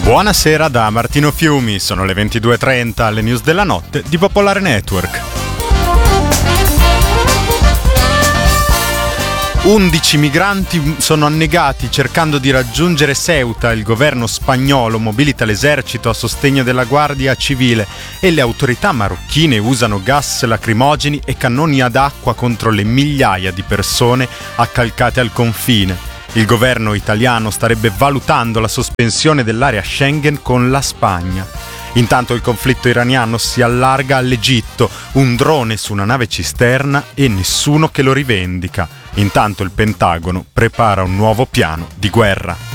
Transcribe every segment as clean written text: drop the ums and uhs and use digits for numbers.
Buonasera da Martino Fiumi, sono le 22:30, le news della notte di Popolare Network. 11 migranti sono annegati cercando di raggiungere Ceuta. Il governo spagnolo mobilita l'esercito a sostegno della Guardia Civile e le autorità marocchine usano gas lacrimogeni e cannoni ad acqua contro le migliaia di persone accalcate al confine. Il governo italiano starebbe valutando la sospensione dell'area Schengen con la Spagna. Intanto il conflitto iraniano si allarga all'Egitto, un drone su una nave cisterna e nessuno che lo rivendica. Intanto il Pentagono prepara un nuovo piano di guerra.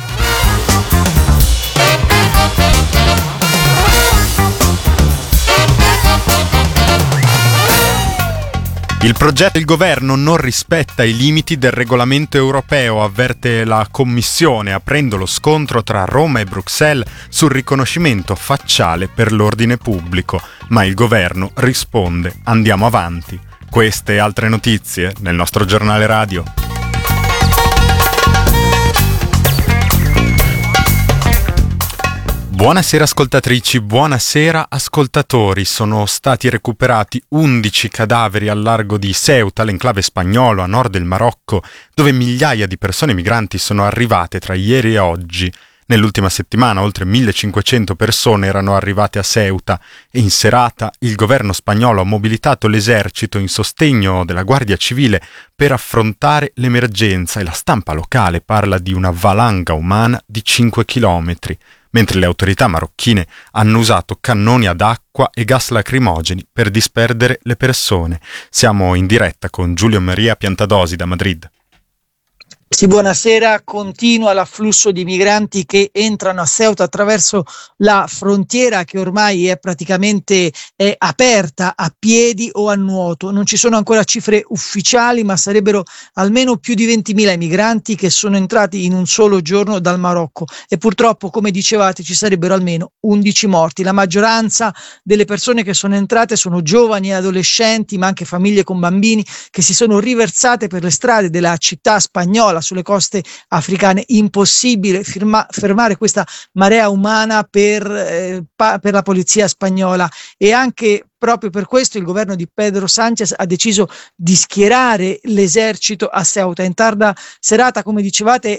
Il governo non rispetta i limiti del regolamento europeo, avverte la Commissione, aprendo lo scontro tra Roma e Bruxelles sul riconoscimento facciale per l'ordine pubblico. Ma il governo risponde: andiamo avanti. Queste e altre notizie nel nostro giornale radio. Buonasera ascoltatrici, buonasera ascoltatori. Sono stati recuperati 11 cadaveri al largo di Ceuta, l'enclave spagnolo a nord del Marocco, dove migliaia di persone migranti sono arrivate tra ieri e oggi. Nell'ultima settimana oltre 1500 persone erano arrivate a Ceuta e in serata il governo spagnolo ha mobilitato l'esercito in sostegno della Guardia Civile per affrontare l'emergenza e la stampa locale parla di una valanga umana di 5 chilometri. Mentre le autorità marocchine hanno usato cannoni ad acqua e gas lacrimogeni per disperdere le persone. Siamo in diretta con Giulio Maria Piantadosi da Madrid. Sì, buonasera. Continua l'afflusso di migranti che entrano a Ceuta attraverso la frontiera che ormai è praticamente aperta a piedi o a nuoto. Non ci sono ancora cifre ufficiali, ma sarebbero almeno più di 20.000 migranti che sono entrati in un solo giorno dal Marocco e purtroppo, come dicevate, ci sarebbero almeno 11 morti. La maggioranza delle persone che sono entrate sono giovani e adolescenti, ma anche famiglie con bambini che si sono riversate per le strade della città spagnola sulle coste africane. Impossibile fermare questa marea umana per la polizia spagnola e anche proprio per questo il governo di Pedro Sánchez ha deciso di schierare l'esercito a Ceuta. In tarda serata, come dicevate,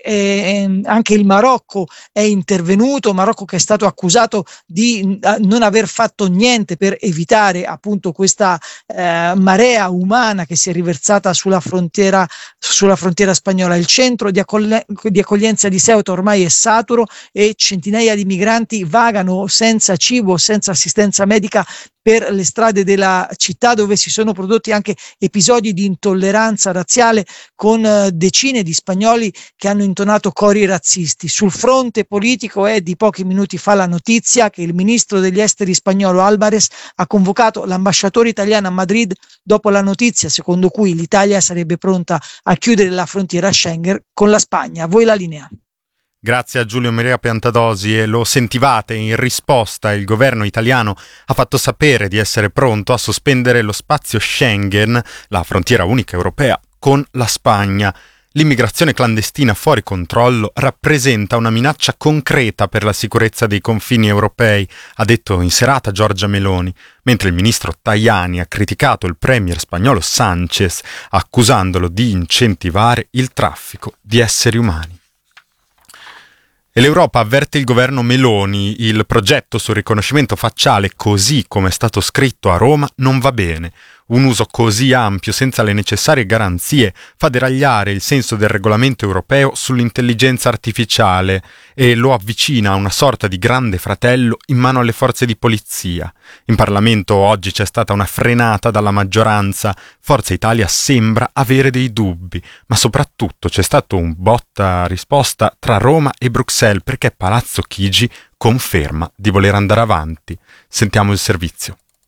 anche il Marocco è intervenuto, Marocco che è stato accusato di non aver fatto niente per evitare appunto questa marea umana che si è riversata sulla frontiera spagnola. Il centro di accoglienza di Ceuta ormai è saturo e centinaia di migranti vagano senza cibo, senza assistenza medica per le strade della città, dove si sono prodotti anche episodi di intolleranza razziale con decine di spagnoli che hanno intonato cori razzisti. Sul fronte politico è di pochi minuti fa la notizia che il ministro degli esteri spagnolo Álvarez ha convocato l'ambasciatore italiano a Madrid dopo la notizia secondo cui l'Italia sarebbe pronta a chiudere la frontiera Schengen con la Spagna. A voi la linea. Grazie a Giulio Maria Piantadosi e lo sentivate, in risposta il governo italiano ha fatto sapere di essere pronto a sospendere lo spazio Schengen, la frontiera unica europea, con la Spagna. L'immigrazione clandestina fuori controllo rappresenta una minaccia concreta per la sicurezza dei confini europei, ha detto in serata Giorgia Meloni, mentre il ministro Tajani ha criticato il premier spagnolo Sánchez, accusandolo di incentivare il traffico di esseri umani. E l'Europa avverte il governo Meloni: il progetto sul riconoscimento facciale, così come è stato scritto a Roma, non va bene. Un uso così ampio, senza le necessarie garanzie, fa deragliare il senso del regolamento europeo sull'intelligenza artificiale e lo avvicina a una sorta di grande fratello in mano alle forze di polizia. In Parlamento oggi c'è stata una frenata dalla maggioranza. Forza Italia sembra avere dei dubbi, ma soprattutto c'è stato un botta-risposta tra Roma e Bruxelles perché Palazzo Chigi conferma di voler andare avanti. Sentiamo il servizio.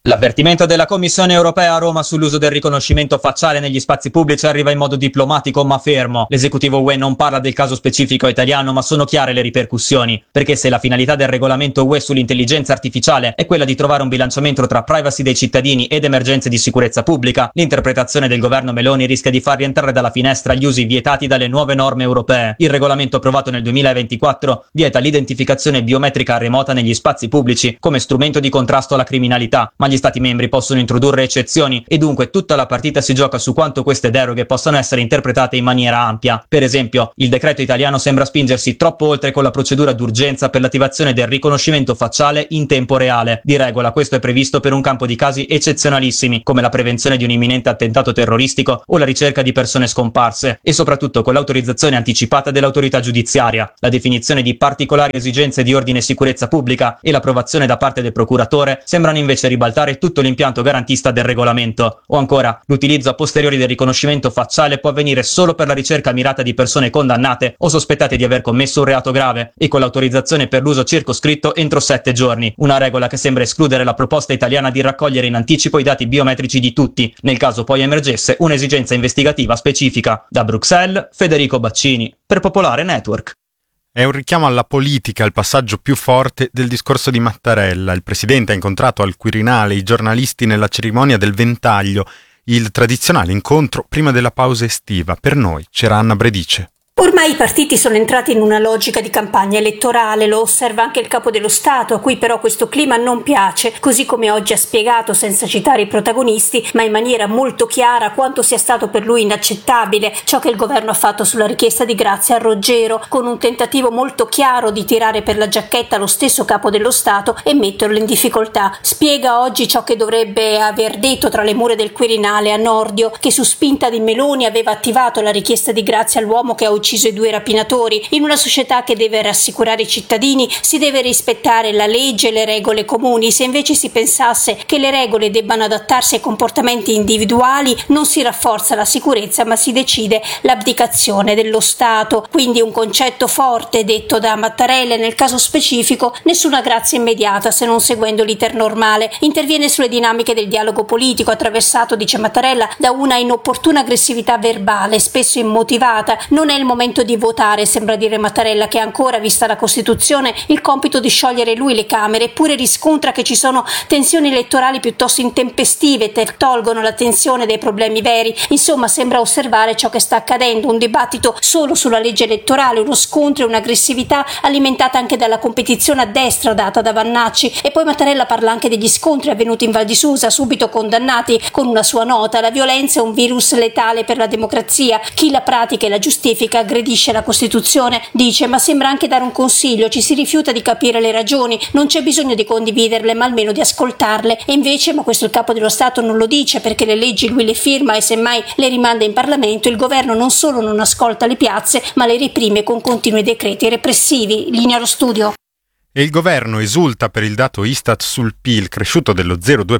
L'avvertimento della Commissione europea a Roma sull'uso del riconoscimento facciale negli spazi pubblici arriva in modo diplomatico ma fermo. L'esecutivo UE non parla del caso specifico italiano, ma sono chiare le ripercussioni. Perché se la finalità del regolamento UE sull'intelligenza artificiale è quella di trovare un bilanciamento tra privacy dei cittadini ed emergenze di sicurezza pubblica, l'interpretazione del governo Meloni rischia di far rientrare dalla finestra gli usi vietati dalle nuove norme europee. Il regolamento approvato nel 2024 vieta l'identificazione biometrica remota negli spazi pubblici come strumento di contrasto alla criminalità, ma gli Stati membri possono introdurre eccezioni e dunque tutta la partita si gioca su quanto queste deroghe possano essere interpretate in maniera ampia. Per esempio, il decreto italiano sembra spingersi troppo oltre con la procedura d'urgenza per l'attivazione del riconoscimento facciale in tempo reale. Di regola questo è previsto per un campo di casi eccezionalissimi, come la prevenzione di un imminente attentato terroristico o la ricerca di persone scomparse, e soprattutto con l'autorizzazione anticipata dell'autorità giudiziaria. La definizione di particolari esigenze di ordine e sicurezza pubblica e l'approvazione da parte del procuratore sembrano invece ribaltare tutto l'impianto garantista del regolamento. O ancora, l'utilizzo a posteriori del riconoscimento facciale può avvenire solo per la ricerca mirata di persone condannate o sospettate di aver commesso un reato grave e con l'autorizzazione per l'uso circoscritto entro 7 giorni, una regola che sembra escludere la proposta italiana di raccogliere in anticipo i dati biometrici di tutti, nel caso poi emergesse un'esigenza investigativa specifica. Da Bruxelles, Federico Baccini, per Popolare Network. È un richiamo alla politica, il passaggio più forte del discorso di Mattarella. Il presidente ha incontrato al Quirinale i giornalisti nella cerimonia del Ventaglio, il tradizionale incontro prima della pausa estiva. Per noi c'era Anna Bredice. Ormai i partiti sono entrati in una logica di campagna elettorale, lo osserva anche il capo dello Stato, a cui però questo clima non piace, così come oggi ha spiegato, senza citare i protagonisti, ma in maniera molto chiara, quanto sia stato per lui inaccettabile ciò che il governo ha fatto sulla richiesta di grazia a Roggero, con un tentativo molto chiaro di tirare per la giacchetta lo stesso capo dello Stato e metterlo in difficoltà. Spiega oggi ciò che dovrebbe aver detto tra le mura del Quirinale a Nordio, che su spinta di Meloni aveva attivato la richiesta di grazia all'uomo che ha ucciso i 2 rapinatori. In una società che deve rassicurare i cittadini si deve rispettare la legge e le regole comuni. Se invece si pensasse che le regole debbano adattarsi ai comportamenti individuali, non si rafforza la sicurezza ma si decide l'abdicazione dello Stato. Quindi un concetto forte detto da Mattarella, e nel caso specifico nessuna grazia immediata se non seguendo l'iter normale. Interviene sulle dinamiche del dialogo politico attraversato, dice Mattarella, da una inopportuna aggressività verbale, spesso immotivata. Non è il momento di votare, sembra dire Mattarella, che ha ancora, vista la Costituzione, il compito di sciogliere lui le Camere, eppure riscontra che ci sono tensioni elettorali piuttosto intempestive che tolgono l'attenzione dai problemi veri. Insomma, sembra osservare ciò che sta accadendo, un dibattito solo sulla legge elettorale, uno scontro e un'aggressività alimentata anche dalla competizione a destra data da Vannacci. E poi Mattarella parla anche degli scontri avvenuti in Val di Susa, subito condannati con una sua nota: la violenza è un virus letale per la democrazia, chi la pratica e la giustifica aggredisce la Costituzione, dice, ma sembra anche dare un consiglio: ci si rifiuta di capire le ragioni, non c'è bisogno di condividerle ma almeno di ascoltarle. E invece, ma questo il capo dello Stato non lo dice, perché le leggi lui le firma e semmai le rimanda in Parlamento, il governo non solo non ascolta le piazze ma le reprime con continui decreti repressivi. Linea allo studio. E il governo esulta per il dato Istat sul PIL, cresciuto dello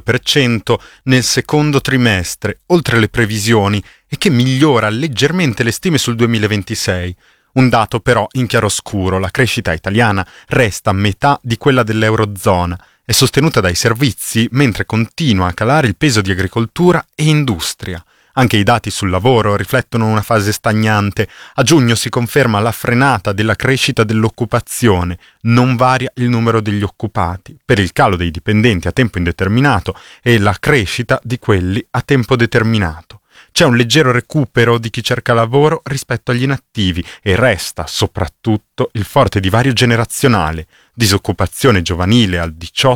0,2% nel secondo trimestre, oltre le previsioni, e che migliora leggermente le stime sul 2026. Un dato però in chiaroscuro: la crescita italiana resta a metà di quella dell'Eurozona, è sostenuta dai servizi, mentre continua a calare il peso di agricoltura e industria. Anche i dati sul lavoro riflettono una fase stagnante. A giugno si conferma la frenata della crescita dell'occupazione, non varia il numero degli occupati, per il calo dei dipendenti a tempo indeterminato e la crescita di quelli a tempo determinato. C'è un leggero recupero di chi cerca lavoro rispetto agli inattivi e resta soprattutto il forte divario generazionale, disoccupazione giovanile al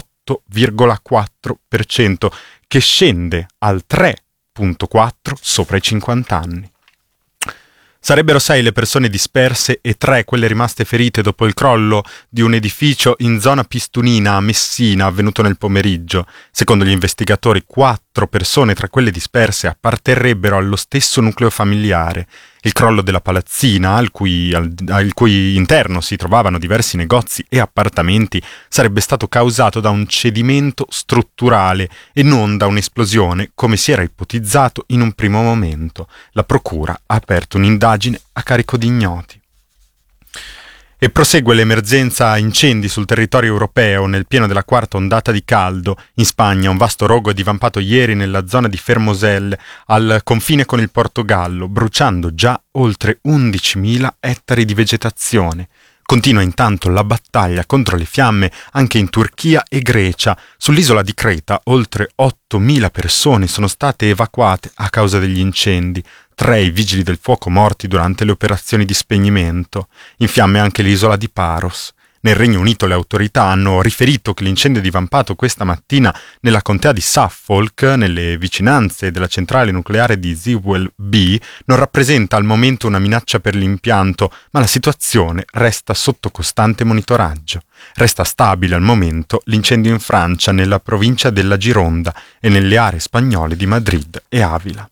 18,4%, che scende al 3,4% sopra i 50 anni. Sarebbero 6 le persone disperse e 3 quelle rimaste ferite dopo il crollo di un edificio in zona Pistunina a Messina avvenuto nel pomeriggio. Secondo gli investigatori, 4 persone tra quelle disperse apparterrebbero allo stesso nucleo familiare. Il crollo della palazzina, al cui interno si trovavano diversi negozi e appartamenti, sarebbe stato causato da un cedimento strutturale e non da un'esplosione, come si era ipotizzato in un primo momento. La procura ha aperto un'indagine a carico di ignoti. E prosegue l'emergenza incendi sul territorio europeo nel pieno della quarta ondata di caldo. In Spagna un vasto rogo è divampato ieri nella zona di Fermoselle, al confine con il Portogallo, bruciando già oltre 11.000 ettari di vegetazione. Continua intanto la battaglia contro le fiamme anche in Turchia e Grecia. Sull'isola di Creta oltre 8.000 persone sono state evacuate a causa degli incendi. 3 i vigili del fuoco morti durante le operazioni di spegnimento. In fiamme anche l'isola di Paros. Nel Regno Unito le autorità hanno riferito che l'incendio è divampato questa mattina nella contea di Suffolk, nelle vicinanze della centrale nucleare di Sewell B, non rappresenta al momento una minaccia per l'impianto, ma la situazione resta sotto costante monitoraggio. Resta stabile al momento l'incendio in Francia, nella provincia della Gironda e nelle aree spagnole di Madrid e Avila.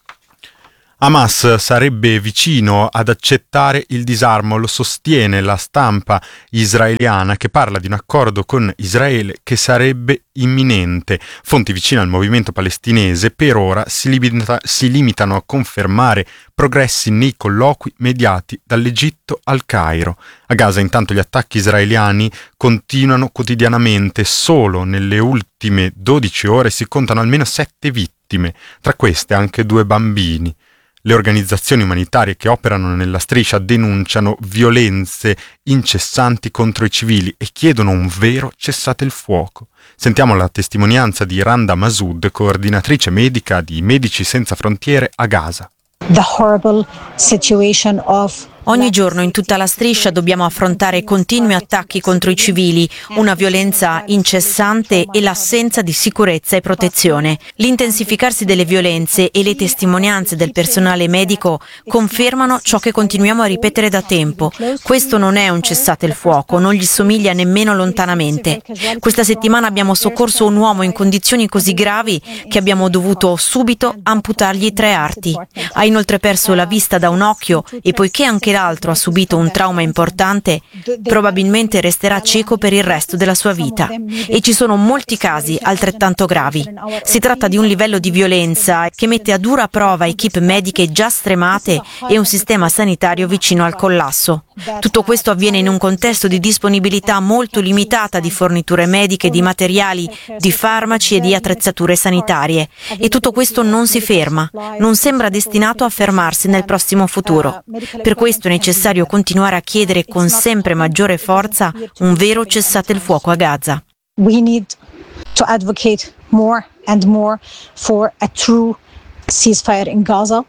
Hamas sarebbe vicino ad accettare il disarmo, lo sostiene la stampa israeliana, che parla di un accordo con Israele che sarebbe imminente. Fonti vicine al movimento palestinese per ora si limitano a confermare progressi nei colloqui mediati dall'Egitto al Cairo. A Gaza intanto gli attacchi israeliani continuano quotidianamente. Solo nelle ultime 12 ore si contano almeno 7 vittime, tra queste anche 2 bambini. Le organizzazioni umanitarie che operano nella striscia denunciano violenze incessanti contro i civili e chiedono un vero cessate il fuoco. Sentiamo la testimonianza di Randa Massoud, coordinatrice medica di Medici Senza Frontiere a Gaza. The horrible situation of Ogni giorno in tutta la striscia dobbiamo affrontare continui attacchi contro i civili, una violenza incessante e l'assenza di sicurezza e protezione. L'intensificarsi delle violenze e le testimonianze del personale medico confermano ciò che continuiamo a ripetere da tempo. Questo non è un cessate il fuoco, non gli somiglia nemmeno lontanamente. Questa settimana abbiamo soccorso un uomo in condizioni così gravi che abbiamo dovuto subito amputargli 3 arti. Ha inoltre perso la vista da un occhio e poiché anche l'altro ha subito un trauma importante, probabilmente resterà cieco per il resto della sua vita. E ci sono molti casi altrettanto gravi. Si tratta di un livello di violenza che mette a dura prova equip mediche già stremate e un sistema sanitario vicino al collasso. Tutto questo avviene in un contesto di disponibilità molto limitata di forniture mediche, di materiali, di farmaci e di attrezzature sanitarie. E tutto questo non si ferma, non sembra destinato a fermarsi nel prossimo futuro. Per questo è necessario continuare a chiedere con sempre maggiore forza un vero cessate il fuoco a Gaza. we need to advocate more and more for a true ceasefire in Gaza.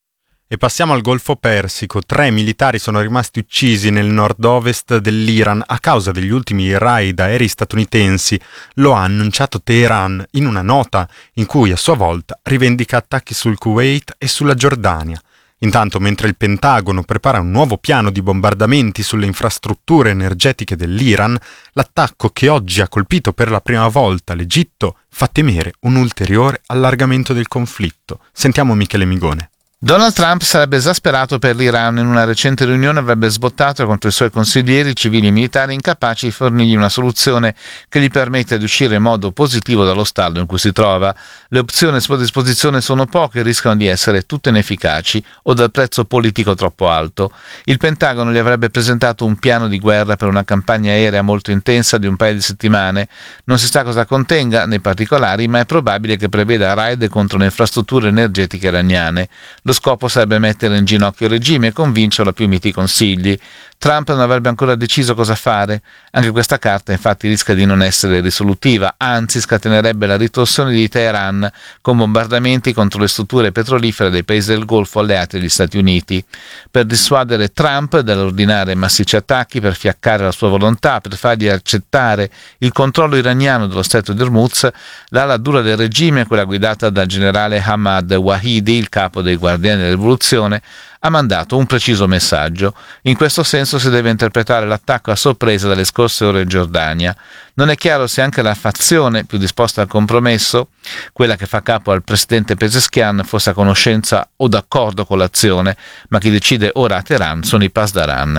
E passiamo al Golfo Persico. 3 militari sono rimasti uccisi nel nord-ovest dell'Iran a causa degli ultimi raid aerei statunitensi. Lo ha annunciato Teheran in una nota in cui a sua volta rivendica attacchi sul Kuwait e sulla Giordania. Intanto, mentre il Pentagono prepara un nuovo piano di bombardamenti sulle infrastrutture energetiche dell'Iran, l'attacco che oggi ha colpito per la prima volta l'Egitto fa temere un ulteriore allargamento del conflitto. Sentiamo Michele Migone. Donald Trump sarebbe esasperato per l'Iran. In una recente riunione avrebbe sbottato contro i suoi consiglieri civili e militari incapaci di fornirgli una soluzione che gli permetta di uscire in modo positivo dallo stallo in cui si trova. Le opzioni a sua disposizione sono poche e rischiano di essere tutte inefficaci o dal prezzo politico troppo alto. Il Pentagono gli avrebbe presentato un piano di guerra per una campagna aerea molto intensa di un paio di settimane. Non si sa cosa contenga nei particolari, ma è probabile che preveda raid contro le infrastrutture energetiche iraniane. Lo scopo sarebbe mettere in ginocchio il regime e convincerlo a più miti consigli. Trump non avrebbe ancora deciso cosa fare. Anche questa carta infatti rischia di non essere risolutiva, anzi scatenerebbe la ritorsione di Teheran con bombardamenti contro le strutture petrolifere dei paesi del Golfo alleati agli Stati Uniti. Per dissuadere Trump dall'ordinare massicci attacchi, per fiaccare la sua volontà, per fargli accettare il controllo iraniano dello stretto di Hormuz, l'ala dura del regime, quella guidata dal generale Ahmad Wahidi, il capo dei Guardiani della Rivoluzione, ha mandato un preciso messaggio. In questo senso si deve interpretare l'attacco a sorpresa delle scorse ore in Giordania. Non è chiaro se anche la fazione più disposta al compromesso, quella che fa capo al presidente Pezeshkian, fosse a conoscenza o d'accordo con l'azione, ma chi decide ora a Teheran sono i Pasdaran.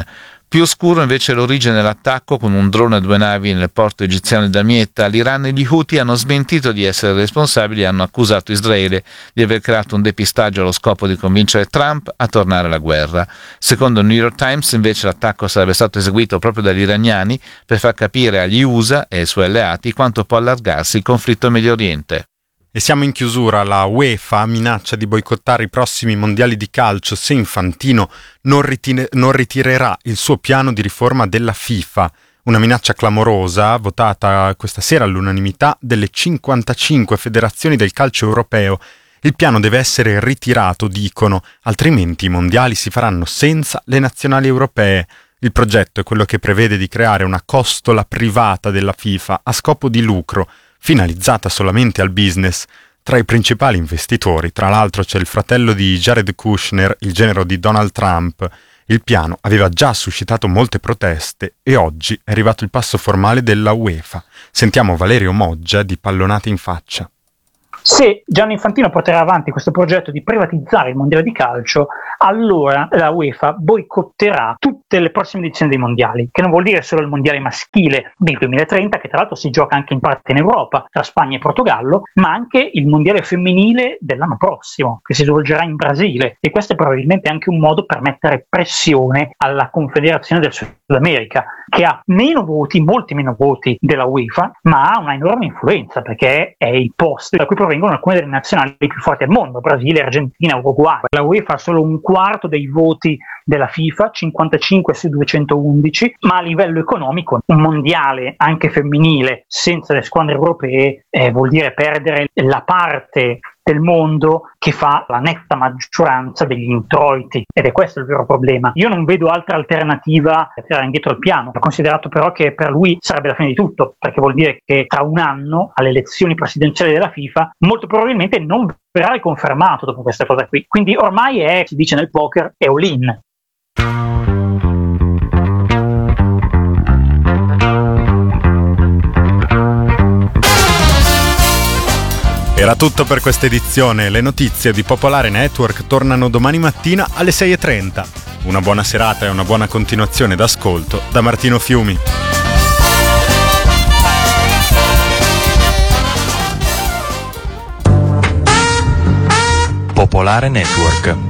Più oscuro invece l'origine dell'attacco, con un drone a 2 navi nel porto egiziano di Damietta. L'Iran e gli Houthi hanno smentito di essere responsabili e hanno accusato Israele di aver creato un depistaggio allo scopo di convincere Trump a tornare alla guerra. Secondo il New York Times invece l'attacco sarebbe stato eseguito proprio dagli iraniani per far capire agli USA e ai suoi alleati quanto può allargarsi il conflitto in Medio Oriente. E siamo in chiusura. La UEFA minaccia di boicottare i prossimi mondiali di calcio se Infantino non ritirerà il suo piano di riforma della FIFA. Una minaccia clamorosa, votata questa sera all'unanimità delle 55 federazioni del calcio europeo. Il piano deve essere ritirato, dicono, altrimenti i mondiali si faranno senza le nazionali europee. Il progetto è quello che prevede di creare una costola privata della FIFA a scopo di lucro, finalizzata solamente al business. Tra i principali investitori, tra l'altro, c'è il fratello di Jared Kushner, il genero di Donald Trump. Il piano aveva già suscitato molte proteste e oggi è arrivato il passo formale della UEFA. Sentiamo Valerio Moggia di Pallonate in Faccia. Se Gianni Infantino porterà avanti questo progetto di privatizzare il mondiale di calcio, allora la UEFA boicotterà tutte le prossime edizioni dei mondiali, che non vuol dire solo il mondiale maschile del 2030, che tra l'altro si gioca anche in parte in Europa, tra Spagna e Portogallo, ma anche il mondiale femminile dell'anno prossimo, che si svolgerà in Brasile. E questo è probabilmente anche un modo per mettere pressione alla Confederazione del Sud America, che ha meno voti, molti meno voti della UEFA, ma ha una enorme influenza, perché è il posto da cui provengono alcune delle nazionali più forti al mondo: Brasile, Argentina, Uruguay. La UEFA ha solo un quarto dei voti della FIFA, 55 su 211, ma a livello economico un mondiale anche femminile senza le squadre europee vuol dire perdere la parte del mondo che fa la netta maggioranza degli introiti, ed è questo il vero problema. Io non vedo altra alternativa a tirare indietro il piano. Ho considerato però che per lui sarebbe la fine di tutto, perché vuol dire che tra un anno, alle elezioni presidenziali della FIFA, molto probabilmente non verrà riconfermato dopo questa cosa qui. Quindi ormai è, si dice nel poker, è all-in. Era tutto per questa edizione. Le notizie di Popolare Network tornano domani mattina alle 6:30. Una buona serata e una buona continuazione d'ascolto da Martino Fiumi. Popolare Network.